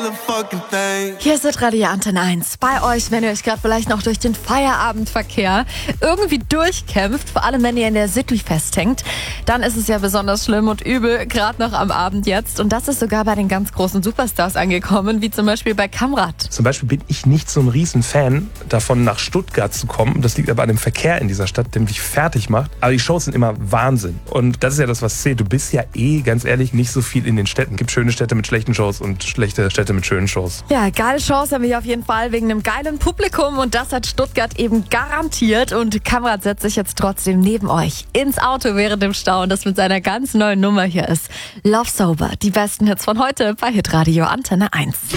Hier ist Radio Antenne 1. Bei euch, wenn ihr euch gerade vielleicht noch durch den Feierabendverkehr irgendwie durchkämpft, vor allem wenn ihr in der City festhängt, dann ist es ja besonders schlimm und übel, gerade noch am Abend jetzt. Und das ist sogar bei den ganz großen Superstars angekommen, wie zum Beispiel bei Kamrat. Zum Beispiel bin ich nicht so ein Riesenfan davon, nach Stuttgart zu kommen. Das liegt aber an dem Verkehr in dieser Stadt, der mich fertig macht. Aber die Shows sind immer Wahnsinn. Und das ist ja das, was zählt. Du bist ja ganz ehrlich, nicht so viel in den Städten. Es gibt schöne Städte mit schlechten Shows und schlechte Städte mit schönen Shows. Ja, geile Shows haben wir auf jeden Fall wegen einem geilen Publikum und das hat Stuttgart eben garantiert und Kamrat setzt sich jetzt trotzdem neben euch ins Auto während dem Stau und das mit seiner ganz neuen Nummer hier ist Love Sober. Die besten Hits von heute bei Hitradio Antenne 1.